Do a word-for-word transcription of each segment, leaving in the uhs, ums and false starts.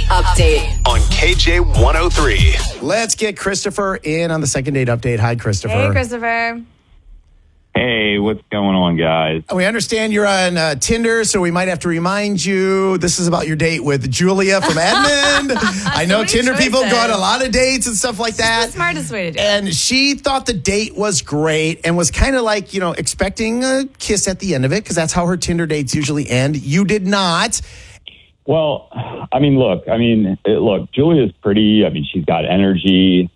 update on K J one oh three. Let's get Christopher in on the second date update. Hi, Christopher. Hey, Christopher. Hey, what's going on, guys? We understand you're on uh, Tinder, so we might have to remind you this is about your date with Julia from Edmond. I know So Tinder choices. people go on a lot of dates and stuff like that. It's the smartest way to do it. And she thought the date was great and was kind of like, you know, expecting a kiss at the end of it because that's how her Tinder dates usually end. You did not. Well, I mean, look, I mean, it, look, Julia's pretty. I mean, she's got energy,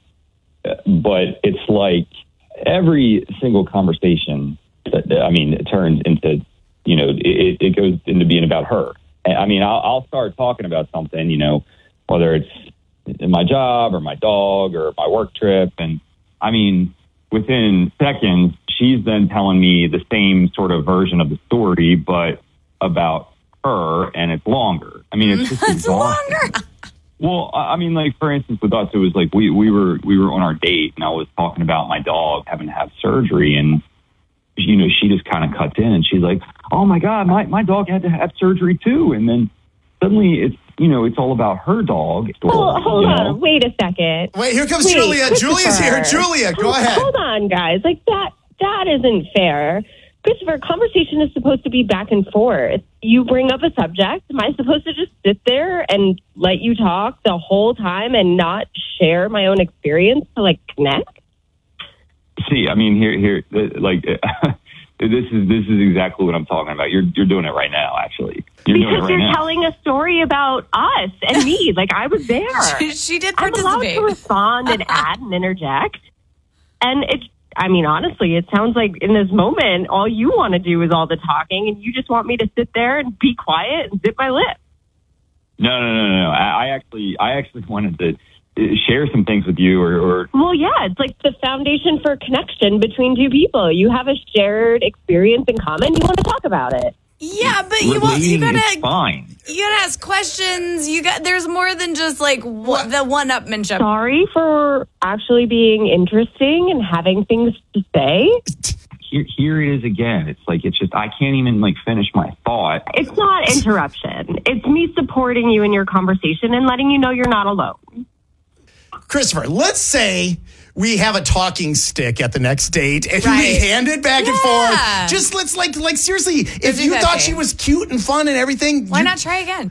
but it's like every single conversation, I mean, it turns into, you know, it, it goes into being about her. I mean, I'll, I'll start talking about something, you know, whether it's my job or my dog or my work trip. And I mean, within seconds, she's then telling me the same sort of version of the story, but about her, and it's longer. I mean, it's just It's longer. Well, I mean, like, for instance, with us, it was like we, we were we were on our date, and I was talking about my dog having to have surgery, and, you know, she just kind of cuts in, and she's like, oh, my God, my, my dog had to have surgery, too. And then suddenly it's, you know, it's all about her dog. Oh, hold you on. know? Wait a second. Wait, here comes Wait, Julia. Julia's here. Christopher. Julia, go Hold- ahead. Hold on, guys. Like, that, that isn't fair. Christopher, conversation is supposed to be back and forth. You bring up a subject. Am I supposed to just sit there and let you talk the whole time and not share my own experience to, like, connect? See, I mean, here, here, like, this is this is exactly what I'm talking about. You're you're doing it right now, actually. You're doing it Because right you're now. telling a story about us and me. Like, I was there. She, she did I'm allowed participate. to respond and add and interject. And it's, I mean, honestly, it sounds like in this moment, all you want to do is all the talking, and you just want me to sit there and be quiet and zip my lip. No, no, no, no, no. I, I actually, I actually wanted to share some things with you, or, or Well, yeah, it's like the foundation for connection between two people. You have a shared experience in common. You want to talk about it. Yeah, but you want, you relating is gotta fine. you gotta ask questions. You got there's more than just like what, the one-upmanship. Sorry for actually being interesting and having things to say. Here, here it is again. It's like, it's just, I can't even like finish my thought. It's not interruption. It's me supporting you in your conversation and letting you know you're not alone. Christopher, let's say we have a talking stick at the next date and Right. we hand it back and Yeah. forth. Just let's like, like seriously, if fifty you thought fifty. she was cute and fun and everything, Why you- not try again?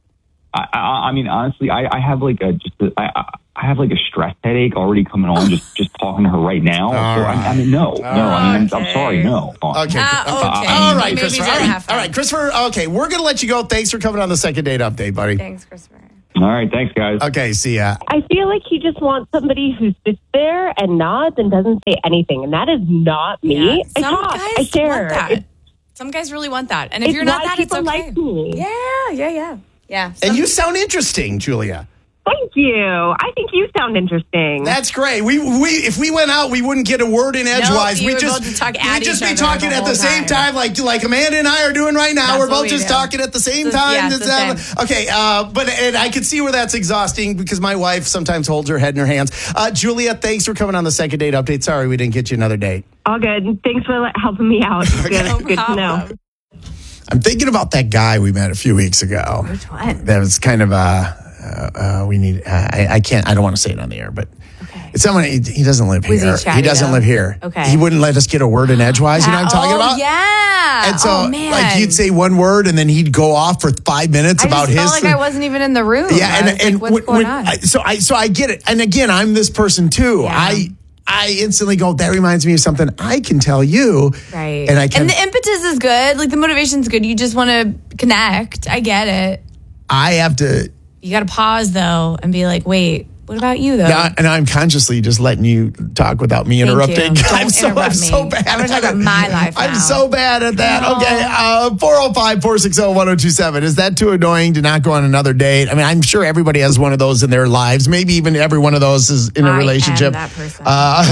I, I, I mean, honestly, I, I have like a just, a, I, I have like a stress headache already coming on just, just talking to her right now. All so right. I, I mean, no, no. I mean, I'm, I'm Okay. sorry, no. Okay. Ah, okay. All right, Maybe Christopher. didn't All right. have fun. All right, Christopher. Okay, we're going to let you go. Thanks for coming on the second date update, buddy. Thanks, Christopher. All right, thanks, guys. Okay, see ya. I feel like he just wants somebody who sits there and nods and doesn't say anything, and that is not me. Yeah, I some talk. guys I share. want that. It's, Some guys really want that, and if it's you're not why that, it's people okay. like me. Yeah, yeah, yeah, yeah. And Some- you sound interesting, Julia. Thank you. I think you sound interesting. That's great. We we if we went out, we wouldn't get a word in edgewise. you we would just both talk at we'd just each be other talking the at the whole same time. time, like like Amanda and I are doing right now. That's We're what both we just do. talking at the same It's the- time. yeah, it's It's, the uh, same. okay, uh, but and I can see where that's exhausting because my wife sometimes holds her head in her hands. Uh, Julia, thanks for coming on the second date update. Sorry we didn't get you another date. All good. Thanks for le- helping me out. It's good, No good to know. problem. I'm thinking about that guy we met a few weeks ago. Which one? That was kind of uh, uh, uh we need. Uh, I, I can't. I don't want to say it on the air, but. Okay. It's someone, he, he doesn't live Was he here. chatty, doesn't though? live here. Okay. He wouldn't let us get a word in edgewise. You know what I'm talking oh, about? Yeah. And so, oh, man. like, he'd say one word and then he'd go off for five minutes I about just his. felt like I wasn't even in the room. yeah, I and was and like, what's when- going when on? I, so I so I get it. And again, I'm this person too. Yeah. I I instantly go, that reminds me of something I can tell you. Right. And I can. And the impetus is good. Like the motivation's good. You just want to connect. I get it. I have to. You got to pause though and be like, wait, what about you though? Not, and I'm consciously just letting you talk without me Thank interrupting. you. Don't I'm so interrupt I'm so me. bad. I'm gonna at talk about it. my life I'm now. so bad at that. No. Okay, uh, four oh five, four six oh, one oh two seven. Is that too annoying to not go on another date? I mean, I'm sure everybody has one of those in their lives. Maybe even every one of those is in a I am relationship. that person.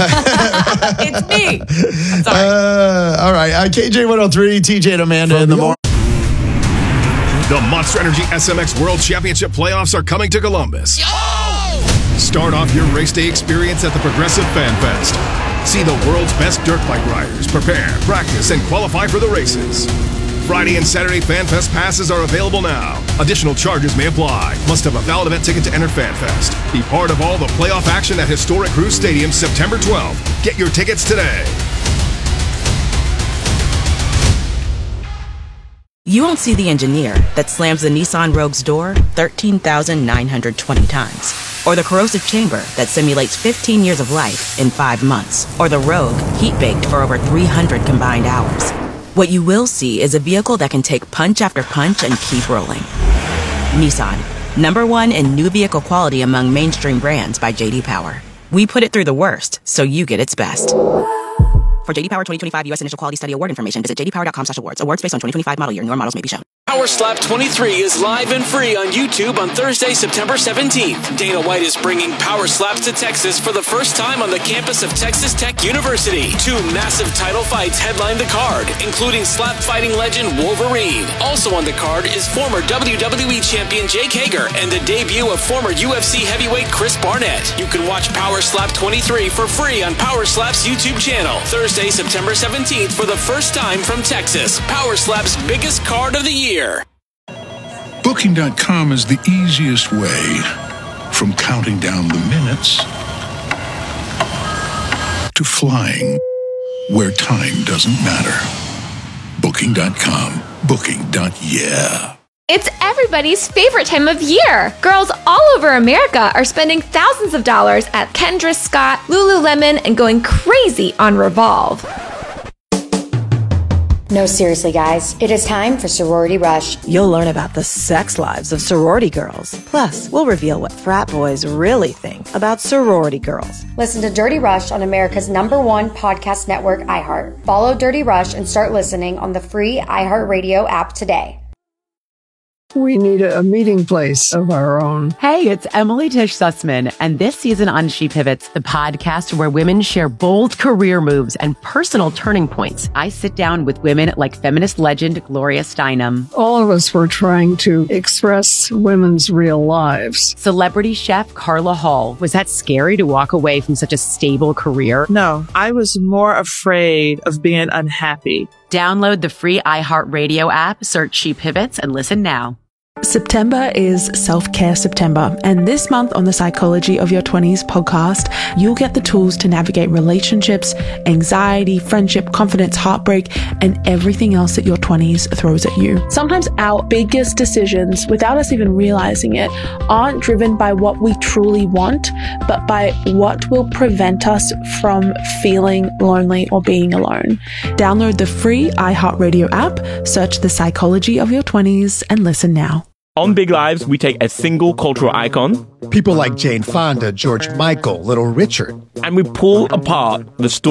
Uh, It's me. I'm sorry. uh, all right, uh, K J one oh three, T J and Amanda in the morning. The Monster Energy S M X World Championship playoffs are coming to Columbus. Start off your race day experience at the Progressive Fan Fest. See the world's best dirt bike riders prepare, practice, and qualify for the races. Friday and Saturday FanFest passes are available now. Additional charges may apply. Must have a valid event ticket to enter FanFest. Be part of all the playoff action at historic Crew Stadium September twelfth. Get your tickets today. You won't see the engineer that slams the Nissan Rogue's door thirteen thousand nine hundred twenty times. Or the corrosive chamber that simulates fifteen years of life in five months. Or the Rogue heat-baked for over three hundred combined hours. What you will see is a vehicle that can take punch after punch and keep rolling. Nissan, number one in new vehicle quality among mainstream brands by J D Power. We put it through the worst, so you get its best. For J D Power twenty twenty-five U S Initial Quality Study Award information, visit j d power dot com slash awards. Awards based on twenty twenty-five model year. Newer models may be shown. Power Slap twenty-three is live and free on YouTube on Thursday, September seventeenth. Dana White is bringing Power Slaps to Texas for the first time on the campus of Texas Tech University. Two massive title fights headline the card, including slap fighting legend Wolverine. Also on the card is former W W E champion Jake Hager and the debut of former U F C heavyweight Chris Barnett. You can watch Power Slap twenty-three for free on Power Slap's YouTube channel. Thursday, September seventeenth for the first time from Texas. Power Slap's biggest card of the year. Booking dot com is the easiest way from counting down the minutes to flying where time doesn't matter. Booking dot com. Booking. Yeah. It's everybody's favorite time of year. Girls all over America are spending thousands of dollars at Kendra Scott, Lululemon, and going crazy on Revolve. No, seriously, guys. It is time for Sorority Rush. You'll learn about the sex lives of sorority girls. Plus, we'll reveal what frat boys really think about sorority girls. Listen to Dirty Rush on America's number one podcast network, iHeart. Follow Dirty Rush and start listening on the free iHeartRadio app today. We need a meeting place of our own. Hey, it's Emily Tish Sussman, and this season on She Pivots, the podcast where women share bold career moves and personal turning points. I sit down with women like feminist legend Gloria Steinem. All of us were trying to express women's real lives. Celebrity chef Carla Hall. Was that scary to walk away from such a stable career? No, I was more afraid of being unhappy. Download the free iHeartRadio app, search She Pivots, and listen now. September is Self-Care September, and this month on the Psychology of Your twenties podcast, you'll get the tools to navigate relationships, anxiety, friendship, confidence, heartbreak, and everything else that your twenties throws at you. Sometimes our biggest decisions, without us even realizing it, aren't driven by what we truly want, but by what will prevent us from feeling lonely or being alone. Download the free iHeartRadio app, search the Psychology of Your twenties, and listen now. On Big Lives, we take a single cultural icon, people like Jane Fonda, George Michael, Little Richard, and we pull apart the story